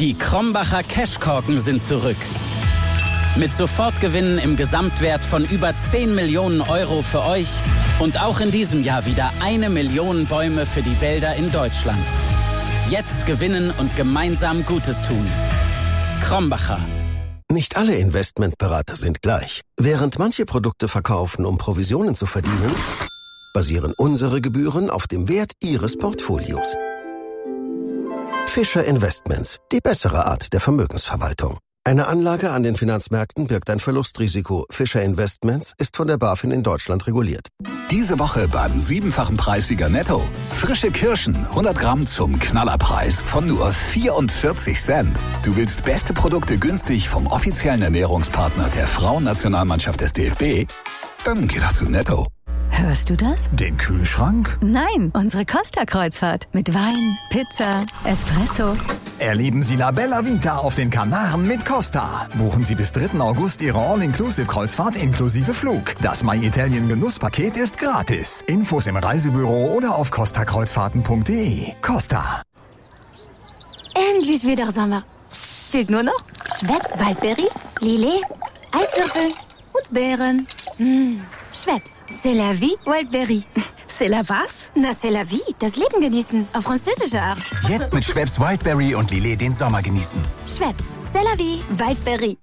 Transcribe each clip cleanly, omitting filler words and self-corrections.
Die Krombacher Cashkorken sind zurück. Mit Sofortgewinnen im Gesamtwert von über 10 Millionen Euro für euch und auch in diesem Jahr wieder 1 Million Bäume für die Wälder in Deutschland. Jetzt gewinnen und gemeinsam Gutes tun. Krombacher. Nicht alle Investmentberater sind gleich. Während manche Produkte verkaufen, um Provisionen zu verdienen, basieren unsere Gebühren auf dem Wert Ihres Portfolios. Fischer Investments, die bessere Art der Vermögensverwaltung. Eine Anlage an den Finanzmärkten birgt ein Verlustrisiko. Fischer Investments ist von der BaFin in Deutschland reguliert. Diese Woche beim 7-fachen Preissieger Netto. Frische Kirschen, 100 Gramm zum Knallerpreis von nur 44 Cent. Du willst beste Produkte günstig vom offiziellen Ernährungspartner der Frauennationalmannschaft des DFB? Dann geh doch zu Netto. Hörst du das? Den Kühlschrank? Nein, unsere Costa-Kreuzfahrt. Mit Wein, Pizza, Espresso. Erleben Sie La Bella Vita auf den Kanaren mit Costa. Buchen Sie bis 3. August Ihre All-Inclusive-Kreuzfahrt inklusive Flug. Das My Italien Genusspaket ist gratis. Infos im Reisebüro oder auf costakreuzfahrten.de. Costa. Endlich wieder Sommer. Fehlt nur noch Schweppes Waldberry, Lillet, Eiswürfel und Beeren. Schweppes, c'est la vie, Wildberry. C'est la was? Na, c'est la vie, das Leben genießen, auf französische Art. Jetzt mit Schweppes Wildberry und Lillet den Sommer genießen. Schweppes, c'est la vie, Wildberry.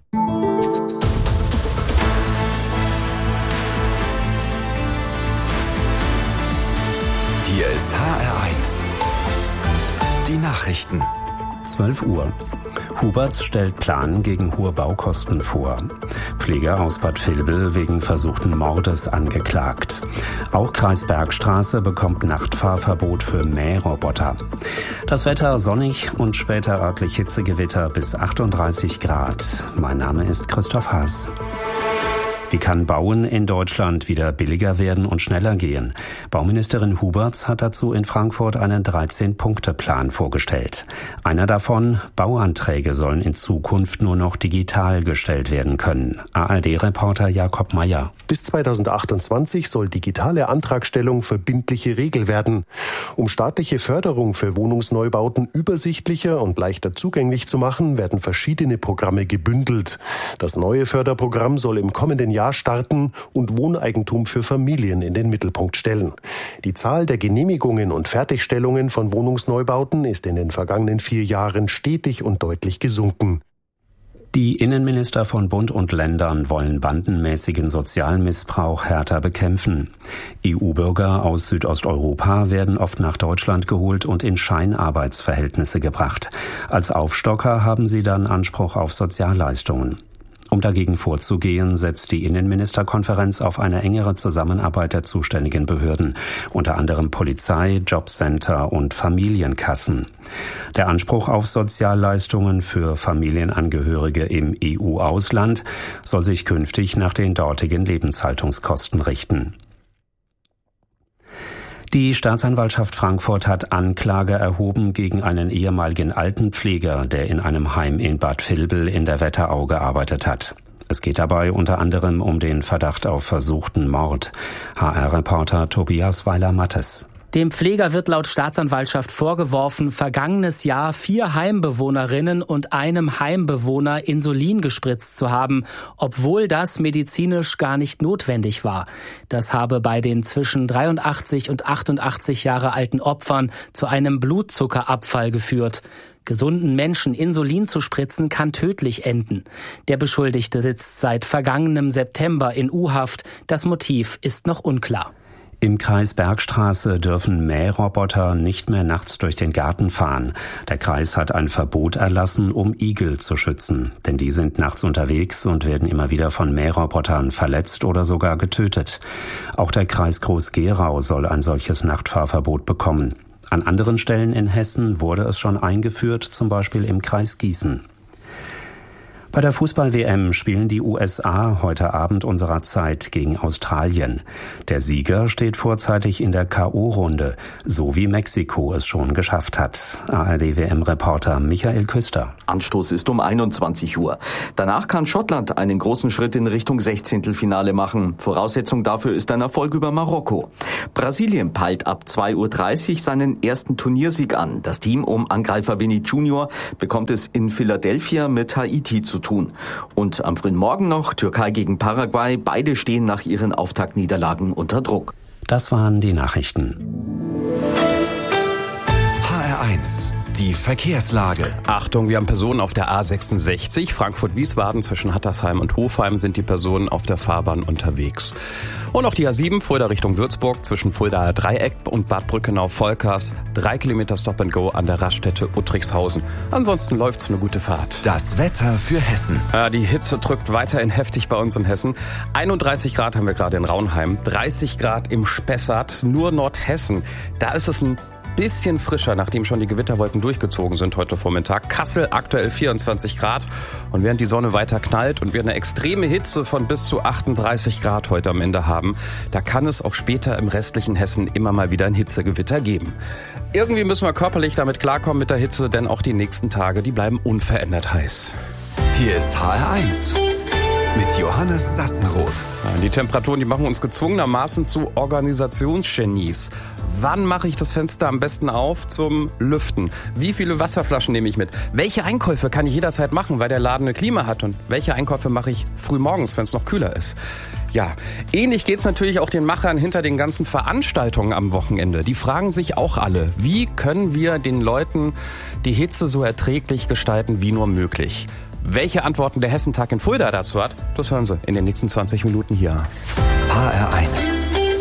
Hier ist HR1. Die Nachrichten. 12 Uhr. Huberts stellt Plan gegen hohe Baukosten vor. Pfleger aus Bad Vilbel wegen versuchten Mordes angeklagt. Auch Kreis Bergstraße bekommt Nachtfahrverbot für Mähroboter. Das Wetter sonnig und später örtlich Hitzegewitter bis 38 Grad. Mein Name ist Christoph Haas. Wie kann Bauen in Deutschland wieder billiger werden und schneller gehen? Bauministerin Huberts hat dazu in Frankfurt einen 13-Punkte-Plan vorgestellt. Einer davon: Bauanträge sollen in Zukunft nur noch digital gestellt werden können. ARD-Reporter Jakob Meyer. Bis 2028 soll digitale Antragstellung verbindliche Regel werden. Um staatliche Förderung für Wohnungsneubauten übersichtlicher und leichter zugänglich zu machen, werden verschiedene Programme gebündelt. Das neue Förderprogramm soll im kommenden Jahr starten und Wohneigentum für Familien in den Mittelpunkt stellen. Die Zahl der Genehmigungen und Fertigstellungen von Wohnungsneubauten ist in den vergangenen 4 Jahren stetig und deutlich gesunken. Die Innenminister von Bund und Ländern wollen bandenmäßigen Sozialmissbrauch härter bekämpfen. EU-Bürger aus Südosteuropa werden oft nach Deutschland geholt und in Scheinarbeitsverhältnisse gebracht. Als Aufstocker haben sie dann Anspruch auf Sozialleistungen. Um dagegen vorzugehen, setzt die Innenministerkonferenz auf eine engere Zusammenarbeit der zuständigen Behörden, unter anderem Polizei, Jobcenter und Familienkassen. Der Anspruch auf Sozialleistungen für Familienangehörige im EU-Ausland soll sich künftig nach den dortigen Lebenshaltungskosten richten. Die Staatsanwaltschaft Frankfurt hat Anklage erhoben gegen einen ehemaligen Altenpfleger, der in einem Heim in Bad Vilbel in der Wetterau gearbeitet hat. Es geht dabei unter anderem um den Verdacht auf versuchten Mord. HR-Reporter Tobias Weiler-Mattes. Dem Pfleger wird laut Staatsanwaltschaft vorgeworfen, vergangenes Jahr 4 Heimbewohnerinnen und einem Heimbewohner Insulin gespritzt zu haben, obwohl das medizinisch gar nicht notwendig war. Das habe bei den zwischen 83 und 88 Jahre alten Opfern zu einem Blutzuckerabfall geführt. Gesunden Menschen Insulin zu spritzen kann tödlich enden. Der Beschuldigte sitzt seit vergangenem September in U-Haft. Das Motiv ist noch unklar. Im Kreis Bergstraße dürfen Mähroboter nicht mehr nachts durch den Garten fahren. Der Kreis hat ein Verbot erlassen, um Igel zu schützen. Denn die sind nachts unterwegs und werden immer wieder von Mährobotern verletzt oder sogar getötet. Auch der Kreis Groß-Gerau soll ein solches Nachtfahrverbot bekommen. An anderen Stellen in Hessen wurde es schon eingeführt, zum Beispiel im Kreis Gießen. Bei der Fußball-WM spielen die USA heute Abend unserer Zeit gegen Australien. Der Sieger steht vorzeitig in der K.O.-Runde, so wie Mexiko es schon geschafft hat. ARD-WM-Reporter Michael Küster. Anstoß ist um 21 Uhr. Danach kann Schottland einen großen Schritt in Richtung Sechzehntelfinale machen. Voraussetzung dafür ist ein Erfolg über Marokko. Brasilien peilt ab 2:30 Uhr seinen ersten Turniersieg an. Das Team um Angreifer Vini Junior bekommt es in Philadelphia mit Haiti zu tun. Und am frühen Morgen noch Türkei gegen Paraguay. Beide stehen nach ihren Auftaktniederlagen unter Druck. Das waren die Nachrichten. HR1, die Verkehrslage. Achtung, wir haben Personen auf der A66, Frankfurt-Wiesbaden, zwischen Hattersheim und Hofheim sind die Personen auf der Fahrbahn unterwegs. Und auch die A7, Fulda Richtung Würzburg, zwischen Fuldaer Dreieck und Bad Brückenau-Volkers, 3 Kilometer Stop and Go an der Raststätte Uttrichshausen. Ansonsten läuft's eine gute Fahrt. Das Wetter für Hessen. Ja, die Hitze drückt weiterhin heftig bei uns in Hessen. 31 Grad haben wir gerade in Raunheim, 30 Grad im Spessart, nur Nordhessen. Da ist es ein bisschen frischer, nachdem schon die Gewitterwolken durchgezogen sind heute Vormittag. Kassel aktuell 24 Grad und während die Sonne weiter knallt und wir eine extreme Hitze von bis zu 38 Grad heute am Ende haben, da kann es auch später im restlichen Hessen immer mal wieder ein Hitzegewitter geben. Irgendwie müssen wir körperlich damit klarkommen mit der Hitze, denn auch die nächsten Tage, die bleiben unverändert heiß. Hier ist HR1 mit Johannes Sassenroth. Die Temperaturen, die machen uns gezwungenermaßen zu Organisationsgenies. Wann mache ich das Fenster am besten auf zum Lüften? Wie viele Wasserflaschen nehme ich mit? Welche Einkäufe kann ich jederzeit machen, weil der Laden eine Klima hat? Und welche Einkäufe mache ich früh morgens, wenn es noch kühler ist? Ja, ähnlich geht's natürlich auch den Machern hinter den ganzen Veranstaltungen am Wochenende. Die fragen sich auch alle, wie können wir den Leuten die Hitze so erträglich gestalten wie nur möglich? Welche Antworten der Hessentag in Fulda dazu hat, das hören Sie in den nächsten 20 Minuten hier. HR1